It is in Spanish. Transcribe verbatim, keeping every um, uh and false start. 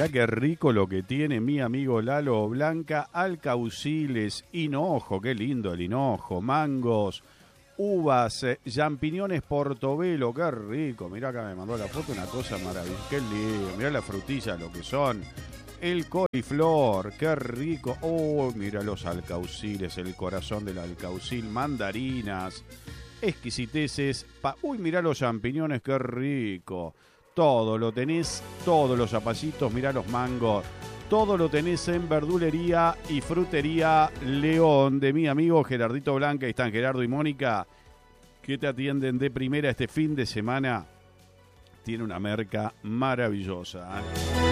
mirá qué rico lo que tiene mi amigo Lalo Blanca, alcauciles, hinojo, qué lindo el hinojo, mangos, uvas, eh, champiñones portobelo, qué rico. Mirá acá me mandó la foto, una cosa maravillosa, qué lindo, mirá las frutillas, lo que son. El coliflor, qué rico. Oh, mira los alcauciles, el corazón del alcaucil, mandarinas, exquisiteces. Pa- Uy, mirá los champiñones, qué rico. Todo lo tenés, todos los zapallitos, mirá los mangos. Todo lo tenés en Verdulería y Frutería León, de mi amigo Gerardito Blanca. Ahí están Gerardo y Mónica, que te atienden de primera este fin de semana. Tiene una merca maravillosa, ¿eh?